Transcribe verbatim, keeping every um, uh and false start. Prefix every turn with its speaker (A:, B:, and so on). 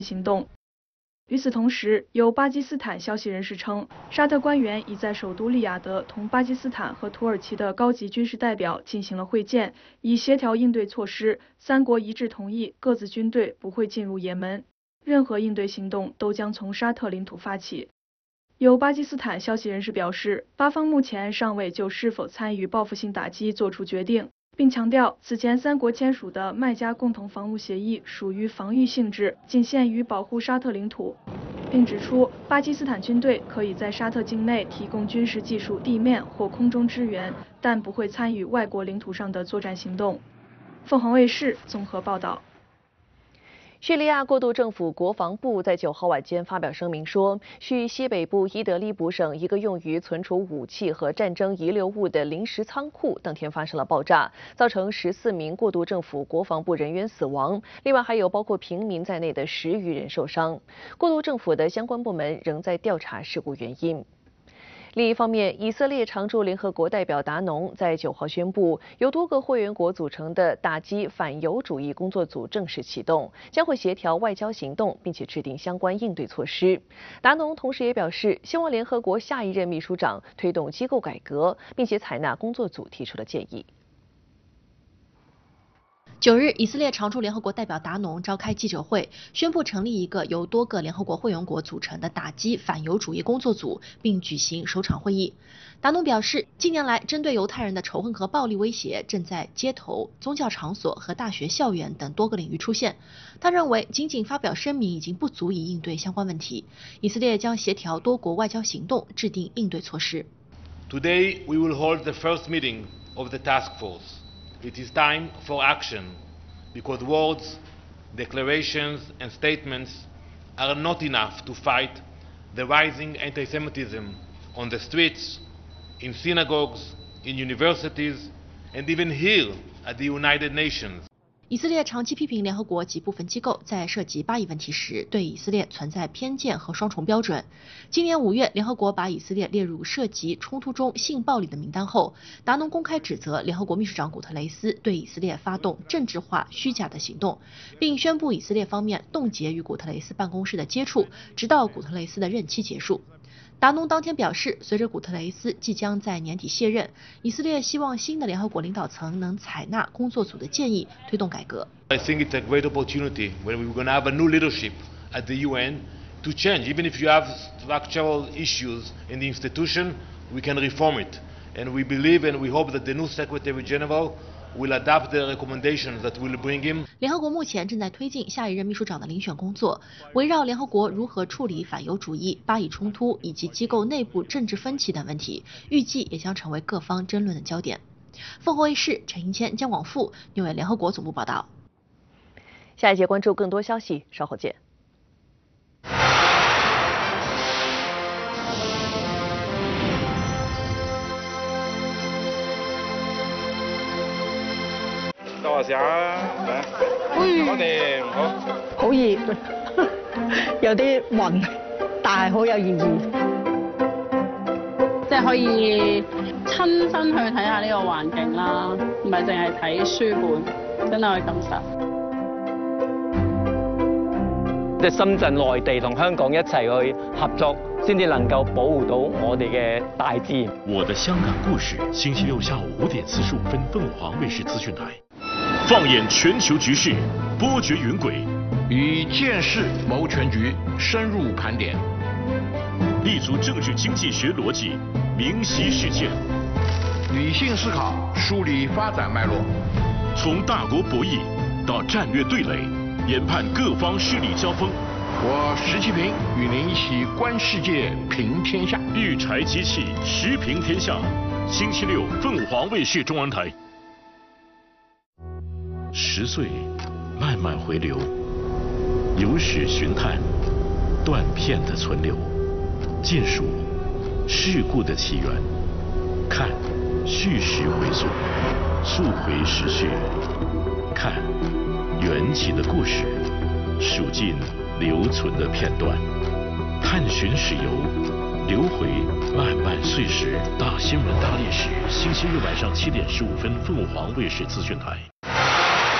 A: 行动。与此同时，有巴基斯坦消息人士称，沙特官员已在首都利雅得同巴基斯坦和土耳其的高级军事代表进行了会见，以协调应对措施。三国一致同意，各自军队不会进入也门，任何应对行动都将从沙特领土发起。有巴基斯坦消息人士表示，巴方目前尚未就是否参与报复性打击作出决定，并强调此前三国签署的麦加共同防务协议属于防御性质，仅限于保护沙特领土，并指出巴基斯坦军队可以在沙特境内提供军事技术、地面或空中支援，但不会参与外国领土上的作战行动。凤凰卫视综合报道。
B: 叙利亚过渡政府国防部在九号晚间发表声明说，叙西北部伊德利卜省一个用于存储武器和战争遗留物的临时仓库当天发生了爆炸，造成十四名过渡政府国防部人员死亡，另外还有包括平民在内的十余人受伤。过渡政府的相关部门仍在调查事故原因。另一方面，以色列常驻联合国代表达农在九号宣布，由多个会员国组成的打击反犹主义工作组正式启动，将会协调外交行动，并且制定相关应对措施。达农同时也表示，希望联合国下一任秘书长推动机构改革，并且采纳工作组提出的建议。
C: 九日，以色列常驻联合国代表达农召开记者会，宣布成立一个由多个联合国会员国组成的打击反犹主义工作组，并举行首场会议。达农表示，近年来针对犹太人的仇恨和暴力威胁正在街头、宗教场所和大学校园等多个领域出现。他认为，仅仅发表声明已经不足以应对相关问题。以色列将协调多国外交行动，制定应对措施。
D: Today we will hold the first meeting of the task force. It is time for action, because words, declarations, and statements are not enough to fight the rising anti-Semitism on the streets, in synagogues, in universities, and even here at the United Nations.
C: 以色列长期批评联合国及部分机构在涉及巴以问题时对以色列存在偏见和双重标准。今年五月，联合国把以色列列入涉及冲突中性暴力的名单后，达农公开指责联合国秘书长古特雷斯对以色列发动政治化、虚假的行动，并宣布以色列方面冻结与古特雷斯办公室的接触，直到古特雷斯的任期结束。达农当天表示，随着古特雷斯即将在年底卸任，以色列希望新的联合国领导层能采纳工作组的建议，推动改革。
D: I think it's a great opportunity when we're going to have a new leadership at the U N to change. Even if you have structural issues in the institution, we can reform it. And we believe and we hope that the new Secretary General will adapt the recommendations that will bring him.
C: 联合国目前正在推进下一任秘书长的遴选工作，围绕联合国如何处理反犹主义、巴以冲突以及机构内部政治分歧等问题，预计也将成为各方争论的焦点。凤凰卫视陈银谦、江广富纽约联合国总部报道。
B: 下一节关注更多消息，稍后见。
E: 多下啊！我哋好
F: 好熱，有啲暈，但係好有意義。
G: 即係可以親身去睇下呢個環境啦，唔係淨係睇書本，真係去感受。
H: 即係深圳、內地同香港一齊去合作，先至能夠保護到我哋嘅大自然。
I: 我的香港故事，星期六下午五點四十五分，鳳凰衛視資訊台。放眼全球局勢，波谲雲軌，
J: 以見識謀全局，深入盤點，
I: 立足政治經濟學邏輯，明晰事件，
J: 理性思考，梳理發展脈絡，
I: 從大國博弈到戰略對壘，研判各方勢力交鋒。
J: 我石其平與您一起觀世界，評天下。
I: 育才機器，時評天下。星期六，鳳凰衛視中文台。十歲，慢慢回流，有史尋探，斷片的存留，見數事故的起源，看敘事回溯，溯回時序，看緣起的故事，數盡留存的片段，探尋史遊，留回漫漫歲時。大新聞大歷史，星期日晚上七點十五分，鳳凰衛視資訊台。